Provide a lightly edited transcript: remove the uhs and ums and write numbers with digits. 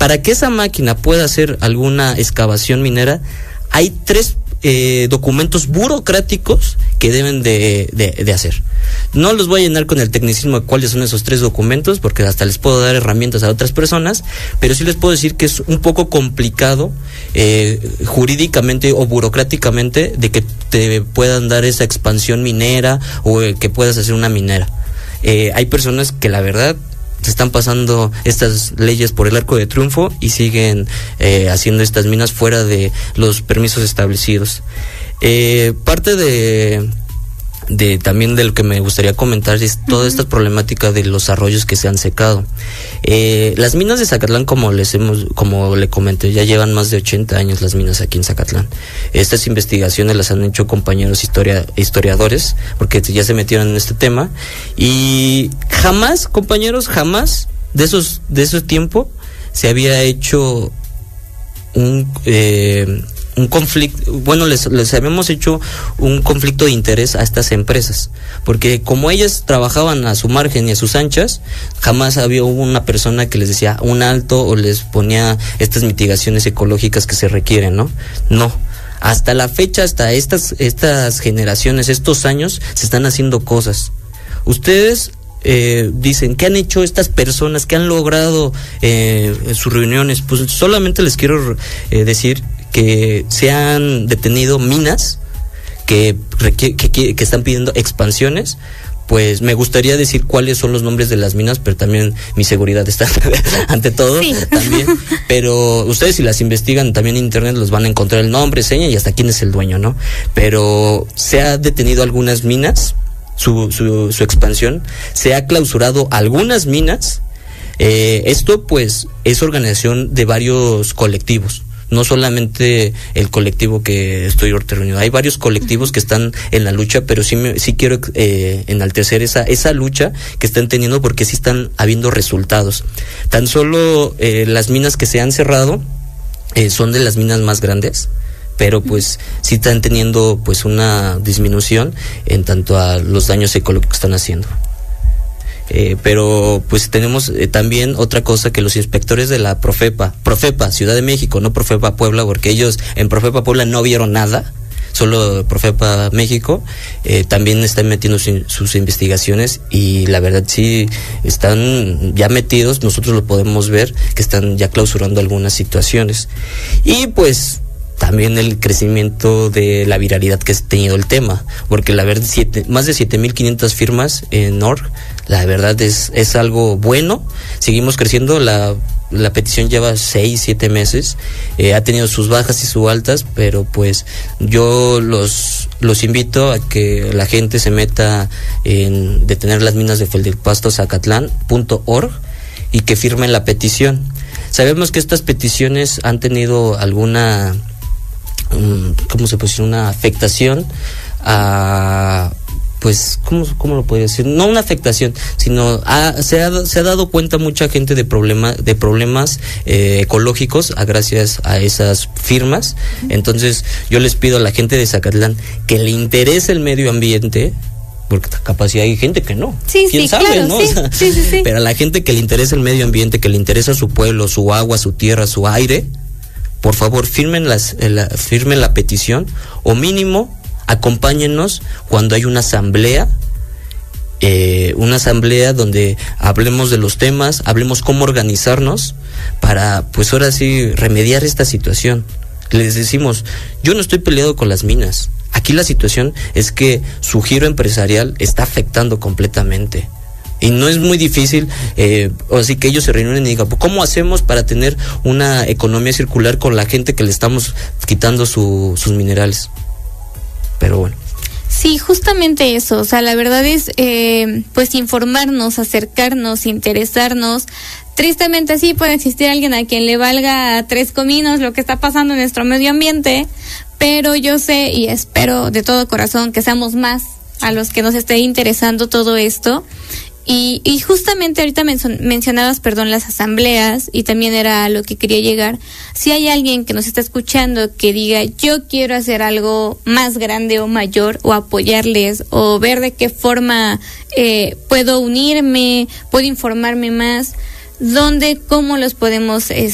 para que esa máquina pueda hacer alguna excavación minera, hay 3 documentos burocráticos que deben de hacer. No los voy a llenar con el tecnicismo de cuáles son esos 3 documentos, porque hasta les puedo dar herramientas a otras personas, pero sí les puedo decir que es un poco complicado jurídicamente o burocráticamente de que te puedan dar esa expansión minera o que puedas hacer una minera. Hay personas que la verdad se están pasando estas leyes por el arco de triunfo y siguen haciendo estas minas fuera de los permisos establecidos. Parte de también de lo que me gustaría comentar es toda esta problemática de los arroyos que se han secado. Las minas de Zacatlán, como le comenté, ya llevan más de 80 años las minas aquí en Zacatlán. Estas investigaciones las han hecho compañeros historiadores, porque ya se metieron en este tema, y jamás, compañeros, jamás de ese tiempo se había hecho un conflicto, bueno, les habíamos hecho un conflicto de interés a estas empresas, porque como ellas trabajaban a su margen y a sus anchas, jamás había una persona que les decía un alto o les ponía estas mitigaciones ecológicas que se requieren, ¿no? No. Hasta la fecha, hasta estas generaciones, estos años, se están haciendo cosas. Ustedes dicen, ¿qué han hecho estas personas? ¿Qué han logrado en sus reuniones? Pues solamente les quiero decir que se han detenido minas que están pidiendo expansiones. Pues me gustaría decir cuáles son los nombres de las minas, pero también mi seguridad está ante todo, sí. También, pero ustedes si las investigan también en internet los van a encontrar el nombre, seña y hasta quién es el dueño, ¿no? Pero se ha detenido algunas minas, su expansión, se ha clausurado algunas minas. Esto pues es organización de varios colectivos. No solamente el colectivo que estoy reunido, hay varios colectivos que están en la lucha, pero sí quiero enaltecer esa lucha que están teniendo, porque sí están habiendo resultados. Tan solo las minas que se han cerrado son de las minas más grandes, pero pues sí están teniendo pues una disminución en tanto a los daños ecológicos que están haciendo. Pero pues tenemos también otra cosa, que los inspectores de la Profepa Ciudad de México, no Profepa Puebla, porque ellos en Profepa Puebla no vieron nada, solo Profepa México, también están metiendo sus investigaciones, y la verdad sí están ya metidos, nosotros lo podemos ver, que están ya clausurando algunas situaciones. Y pues también el crecimiento de la viralidad que ha tenido el tema, porque la verdad más de 7,500 firmas en org, la verdad es algo bueno. Seguimos creciendo, la petición lleva 6-7 meses, ha tenido sus bajas y sus altas, pero pues yo los invito a que la gente se meta en detener las minas de Feldilpasto Zacatlán.org y que firmen la petición. Sabemos que estas peticiones han tenido alguna una afectación a, pues, ¿cómo lo podría decir? No una afectación, sino se ha dado cuenta mucha gente de problemas ecológicos gracias a esas firmas. Entonces yo les pido a la gente de Zacatlán que le interese el medio ambiente, porque capaz si hay gente que no. Sí, ¿quién sabe, claro, no? Sí, o sea, sí. Pero a la gente que le interesa el medio ambiente, que le interesa su pueblo, su agua, su tierra, su aire, por favor, firmen la petición, o mínimo acompáñennos cuando hay una asamblea donde hablemos de los temas, hablemos cómo organizarnos para, pues ahora sí, remediar esta situación. Les decimos, yo no estoy peleado con las minas. Aquí la situación es que su giro empresarial está afectando completamente. Y no es muy difícil, así que ellos se reúnen y digan, ¿cómo hacemos para tener una economía circular con la gente que le estamos quitando sus minerales? Pero bueno. Sí, justamente eso, o sea, la verdad es, pues informarnos, acercarnos, interesarnos. Tristemente sí puede existir alguien a quien le valga 3 cominos lo que está pasando en nuestro medio ambiente, pero yo sé y espero de todo corazón que seamos más a los que nos esté interesando todo esto. Y justamente ahorita mencionabas, las asambleas, y también era a lo que quería llegar. Si hay alguien que nos está escuchando que diga, yo quiero hacer algo más grande o mayor, o apoyarles, o ver de qué forma puedo unirme, puedo informarme más, cómo los podemos